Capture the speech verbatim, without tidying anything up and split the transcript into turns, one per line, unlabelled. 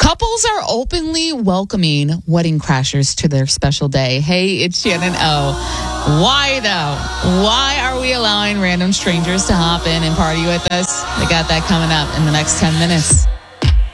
Couples are openly welcoming wedding crashers to their special day. Hey, it's Shannon O. Why though? Why are we allowing random strangers to hop in and party with us? We got that coming up in the next ten minutes.